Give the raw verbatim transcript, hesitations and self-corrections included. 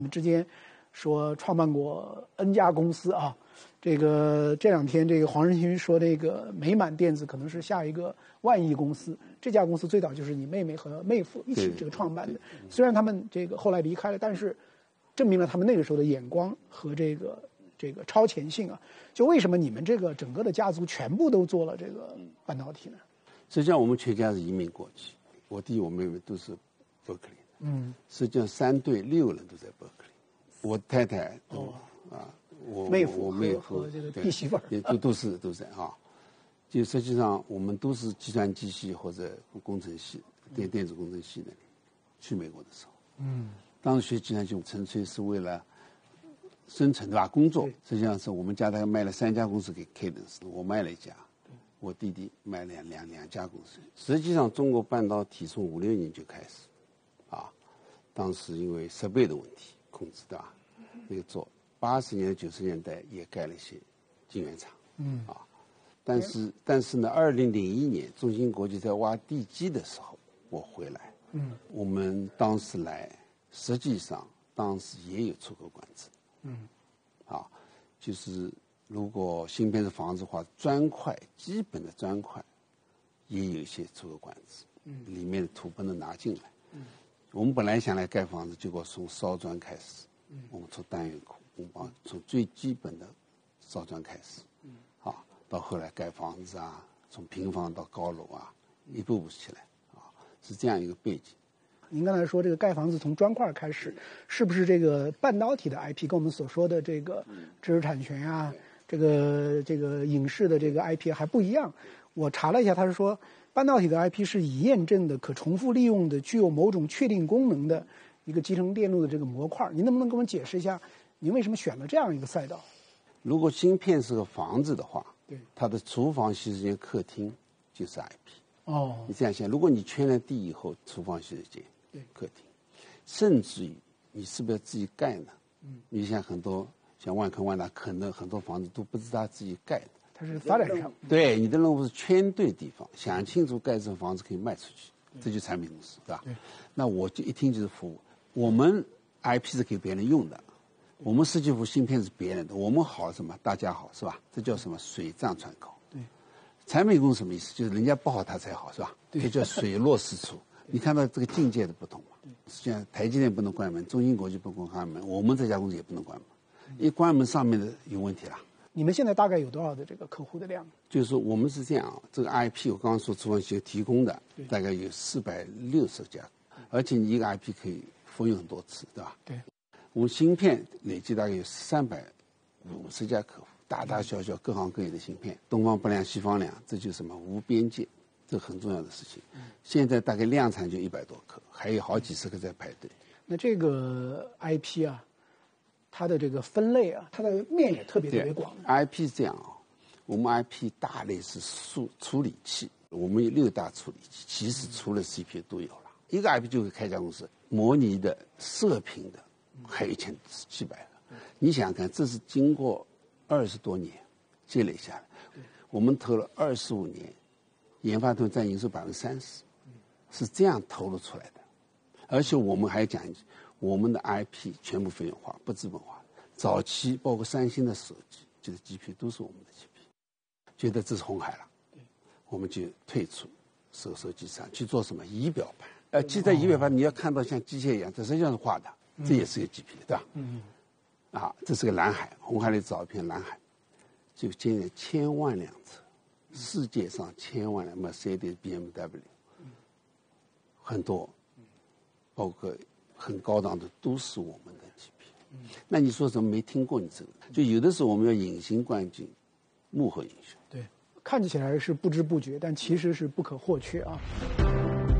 我们之间说创办过 N 家公司啊，这个这两天这个黄仁勋说这个美满电子可能是下一个万亿公司，这家公司最早就是你妹妹和妹夫一起这个创办的。虽然他们这个后来离开了，但是证明了他们那个时候的眼光和这个这个超前性啊。就为什么你们这个整个的家族全部都做了这个半导体呢？ 实际上我们全家是移民过去，我弟我妹妹都是伯克利。嗯，实际上三对六人都在伯克利，我太太都、哦、啊，我妹夫我妹夫和这个弟媳妇儿也都都是都在啊。就实际上我们都是计算机系或者工程系、电电子工程系的。去美国的时候，嗯，当时学计算机纯粹是为了生存对吧？工作实际上是我们家大概卖了三家公司给 Cadence， 我卖了一家，我弟弟卖了两两两家公司。实际上中国半导体从五六年就开始。啊，当时因为设备的问题控制对吧？那个做八十年代九十年代也盖了一些晶圆厂，嗯啊，但是但是呢，二零零一年中芯国际在挖地基的时候，我回来，嗯，我们当时来，实际上当时也有出口管制，嗯，啊，就是如果芯片是房子的话，砖块基本的砖块也有一些出口管制，嗯，里面的土不能拿进来。我们本来想来盖房子，结果从烧砖开始，嗯、我们从单元库，我们从最基本的烧砖开始，嗯、啊，到后来盖房子啊，从平房到高楼啊，一步步起来，啊，是这样一个背景。 您刚才说这个盖房子从砖块开始，是不是这个半导体的 I P 跟我们所说的这个知识产权啊，这个这个影视的这个 I P 还不一样？我查了一下，他是说。半导体的 I P 是已验证的、可重复利用的、具有某种确定功能的一个集成电路的这个模块。您能不能给我们解释一下，您为什么选了这样一个赛道？ 如果芯片是个房子的话，对，它的厨房、洗手间、客厅就是 I P。哦，你这样想，如果你圈了地以后，厨房、洗手间、对，客厅，甚至于你是不是要自己盖呢？嗯，你像很多像万科、万达，可能很多房子都不是他自己盖的。 它是发展上， 对你的任务是圈对地方，想清楚盖这种房子可以卖出去，这就是产品公司，对吧？对。那我就一听就是服务，我们 I P 是给别人用的，我们设计服芯片是别人的，我们好什么？大家好，是吧？这叫什么？水涨船高。对。产品公司什么意思？就是人家不好它才好，是吧？对。这叫水落石出。你看到这个境界的不同吗？实际上，台积电不能关门，中芯国际不能关门，我们这家公司也不能关门，一关门上面的有问题了。 你们现在大概有多少的这个客户的量？ 就是说我们是这样啊，这个 I P 我刚刚说厨房协提供的大概有四百六十家，而且你一个 I P 可以复用很多次，对吧？对。我们芯片累计大概有三百五十家客户，大大小小各行各业的芯片，东方不亮西方亮，这就是什么无边界，这很重要的事情。现在大概量产就一百多颗，还有好几十个在排队。 那这个 I P 啊？它的这个分类啊，它的面也特别特别广。 I P 是这样啊，我们 I P 大类是处处理器，我们有六大处理器，其实除了 C P U 都有了。一个 I P 就会开一家公司，模拟的、射频的，还有一千七百个。你想想看，这是经过二十多年积累下来，我们投了二十五年，研发投占营收百分之三十，是这样投入出来的。而且我们还讲一句。我们的 I P 全部费用化，不资本化。早期包括三星的手机，就是 G P U 都是我们的 G P U， 觉得这是红海了，我们就退出手手机上去做什么仪表盘。呃，记在仪表盘你要看到像机械一样，这实际上是画的，这也是个 G P U， 对吧？嗯。啊，这是个蓝海，红海里找一片蓝海，就建了千万辆车，世界上千万辆 Mercedes、B M W， 很多，包括。很高档的都是我们的 G P U，、嗯、那你说怎么没听过你这个？就有的时候我们要隐形冠军，幕后英雄。 对，看起来是不知不觉，但其实是不可或缺啊。